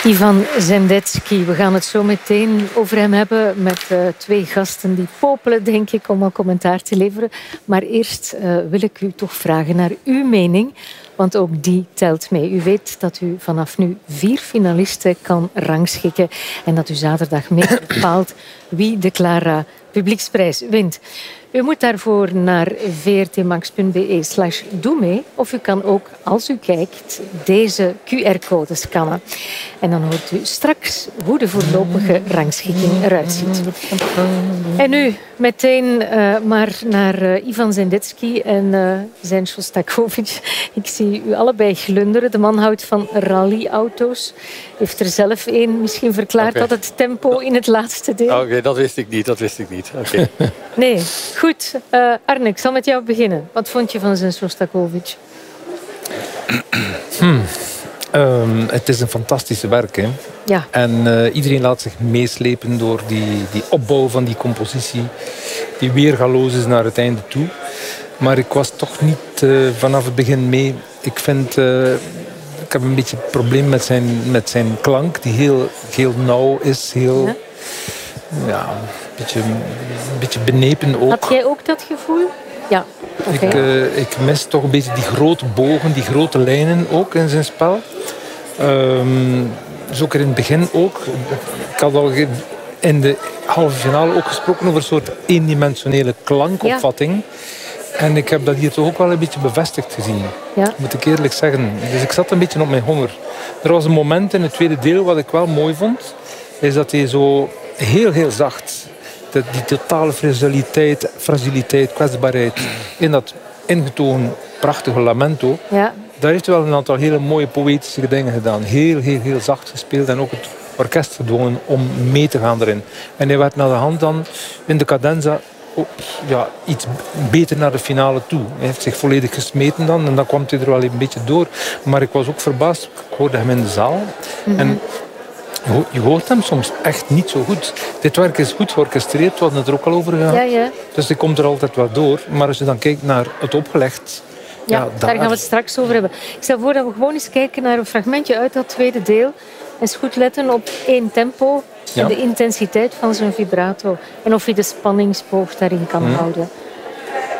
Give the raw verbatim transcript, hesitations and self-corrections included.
Ivan Zendetsky, we gaan het zo meteen over hem hebben met uh, twee gasten die popelen, denk ik, om al commentaar te leveren. Maar eerst uh, wil ik u toch vragen naar uw mening, want ook die telt mee. U weet dat u vanaf nu vier finalisten kan rangschikken en dat u zaterdag mee bepaalt wie de Clara Publieksprijs wint. U moet daarvoor naar vrtmax.be slash doe mee. Of u kan ook, als u kijkt, deze Q R-code scannen. En dan hoort u straks hoe de voorlopige rangschikking eruit ziet. En nu meteen uh, maar naar uh, Ivan Zendetsky en uh, zijn Shostakovich. Ik zie u allebei glunderen. De man houdt van rallyauto's. Heeft er zelf één misschien verklaard okay. dat het tempo in het laatste deel... Oké, okay, dat wist ik niet. Dat wist ik niet. Okay. Nee, goed. Uh, Arne, ik zal met jou beginnen. Wat vond je van zijn Shostakovich? Hmm. Um, het is een fantastische werk. Hè? Ja. En uh, iedereen laat zich meeslepen door die, die opbouw van die compositie. Die weergaloos is naar het einde toe. Maar ik was toch niet uh, vanaf het begin mee. Ik vind... Uh, ik heb een beetje een probleem met zijn, met zijn klank. Die heel, heel nauw is. Heel... Ja. Ja, een beetje, een beetje benepen ook. Had jij ook dat gevoel? Ja. Okay. Ik, uh, ik mis toch een beetje die grote bogen, die grote lijnen ook in zijn spel. Um, zo ook in het begin ook. Ik had al in de halve finale ook gesproken over een soort eendimensionele klankopvatting. Ja. En ik heb dat hier toch ook wel een beetje bevestigd gezien. Ja. Moet ik eerlijk zeggen. Dus ik zat een beetje op mijn honger. Er was een moment in het tweede deel wat ik wel mooi vond. Is dat hij zo heel, heel zacht... Die totale fragiliteit, fragiliteit, kwetsbaarheid in dat ingetogen prachtige lamento. Ja. Daar heeft hij wel een aantal hele mooie poëtische dingen gedaan. Heel, heel, heel zacht gespeeld en ook het orkest gedwongen om mee te gaan erin. En hij werd naar de hand dan in de cadenza oh, ja, iets beter naar de finale toe. Hij heeft zich volledig gesmeten dan en dan kwam hij er wel een beetje door. Maar ik was ook verbaasd, ik hoorde hem in de zaal. Mm-hmm. En je hoort hem soms echt niet zo goed. Dit werk is goed georchestreerd, we hadden het er ook al over gehad. Ja, ja. Dus die komt er altijd wel door. Maar als je dan kijkt naar het opgelegd... Ja, ja daar... daar gaan we het straks over hebben. Ik stel voor dat we gewoon eens kijken naar een fragmentje uit dat tweede deel. Eens goed letten op één tempo en ja. de intensiteit van zijn vibrato. En of je de spanningsboog daarin kan hmm. houden.